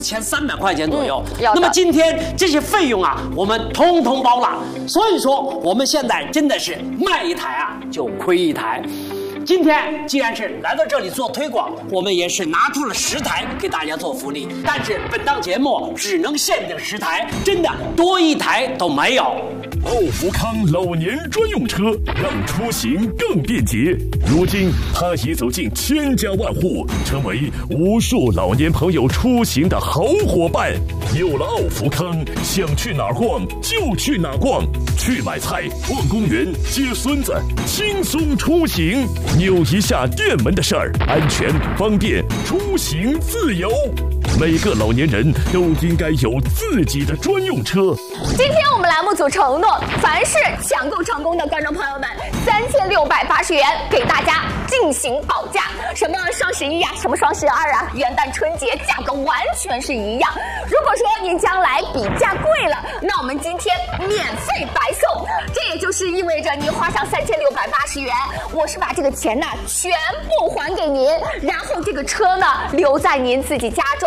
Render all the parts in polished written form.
1300块钱左右。那么今天这些费用啊，我们通通包了。所以说，我们现在真的是卖一台啊就亏一台。今天既然是来到这里做推广，我们也是拿出了10台给大家做福利。但是本档节目只能限定10台，真的多一台都没有。 奥福康老年专用车，让出行更便捷。如今，它已走进千家万户，成为无数老年朋友出行的好伙伴。有了奥福康，想去哪儿逛就去哪儿逛，去买菜、逛公园、接孙子，轻松出行。扭一下电门的事儿，安全、方便、出行自由。每个老年人都应该有自己的专用车。 今天我们栏目组承诺，凡是抢购成功的观众朋友们，3680元给大家进行保价。什么双11呀，什么双12啊，元旦春节价格完全是一样。如果说您将来比价贵了，那我们今天免费白送。这也就是意味着您花上3680元，我是把这个钱呢全部还给您，然后这个车呢留在您自己家中。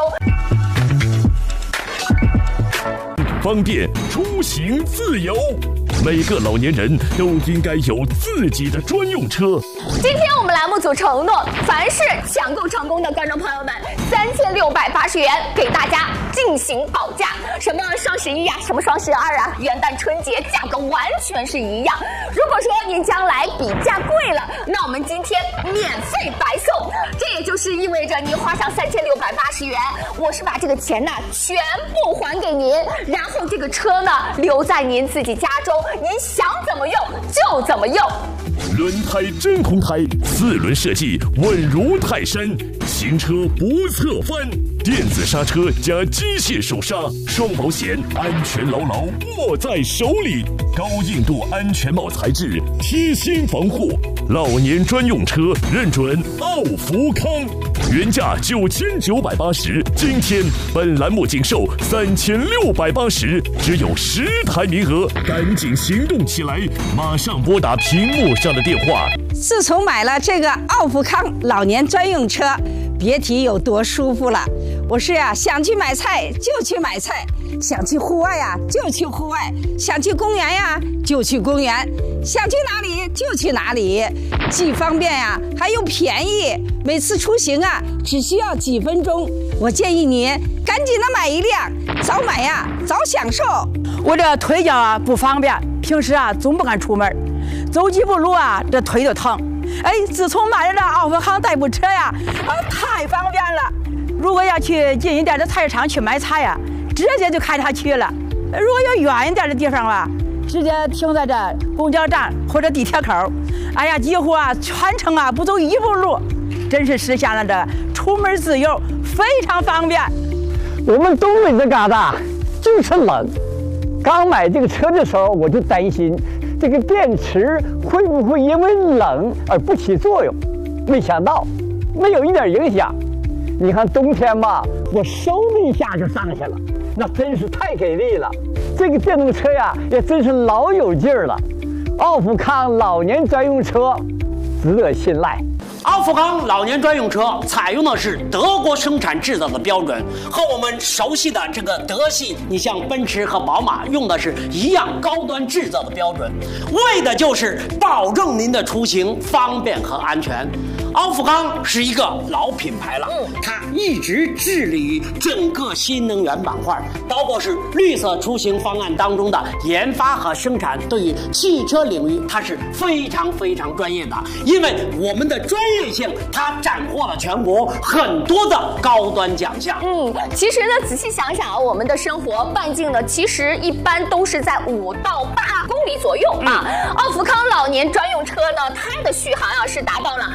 方便出行自由，每个老年人都应该有自己的专用车。 今天我们栏目组承诺，凡是抢购成功的观众朋友们，3680元给大家进行保价。什么双11呀，什么双12啊，元旦春节价格完全是一样。如果说您将来比价贵了，那我们今天免费白送。这也就是意味着您花上3680元，我是把这个钱呢全部还给您，然后这个车呢留在您自己家中，您想怎么用就怎么用。 轮胎真空胎，4轮设计稳如泰山，行车不侧翻，电子刹车加机械手刹，双保险，安全牢牢握在手里。高硬度安全帽材质，贴心防护，老年专用车认准奥福康，原价9980，今天本栏目仅售3680，只有10台名额，赶紧行动起来，马上拨打屏幕上的电话。 自从买了这个奥福康老年专用车，别提有多舒服了。我是想去买菜就去买菜，想去户外就去户外，想去公园就去公园，想去哪里就去哪里，既方便还又便宜。每次出行只需要几分钟。我建议你赶紧的买一辆，早买早享受。 我这腿脚不方便，平时总不敢出门，走几步路这腿就疼。自从买了这奥福康代步车太方便了。如果要去近一点的菜市场去买菜直接就开它去了。如果要远一点的地方直接停在这公交站或者地铁口，几乎全程不走1步路，真是实现了这出门自由，非常方便。 我们东北这旮瘩就是冷，刚买这个车的时候我就担心这个电池会不会因为冷而不起作用，没想到没有一点影响。你看冬天吧，我嗖的一下就上去了，那真是太给力了。这个电动车也真是老有劲儿了。奥福康老年专用车值得信赖。 奥福康老年专用车采用的是德国生产制造的标准，和我们熟悉的这个德系，你像奔驰和宝马用的是一样高端制造的标准，为的就是保证您的出行方便和安全。奥福康是一个老品牌了，它一直致力于整个新能源板块，包括是绿色出行方案当中的研发和生产，对于汽车领域它是非常非常专业的，因为我们的专业性，它斩获了全国很多的高端奖项。 其实呢，仔细想想我们的生活半径呢，其实一般都是在5到8公里左右奥福康老年专用车呢，它的续航是达到了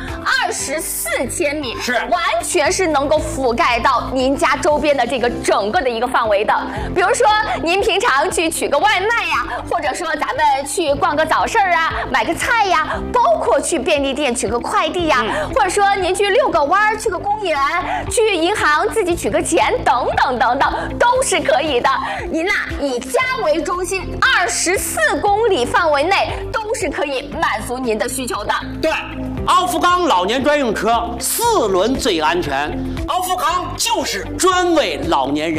24千米， 是完全是能够覆盖到您家周边的这个整个的一个范围的。比如说您平常去取个外卖或者说咱们去逛个早市买个菜包括去便利店取个快递或者说您去遛个弯去个公园，去银行自己取个钱等等等等，都是可以的。您以家为中心，24公里范围内都是可以满足您的需求的。 对，奥福康老年专用车4轮最安全， 奥富康就是专为老年人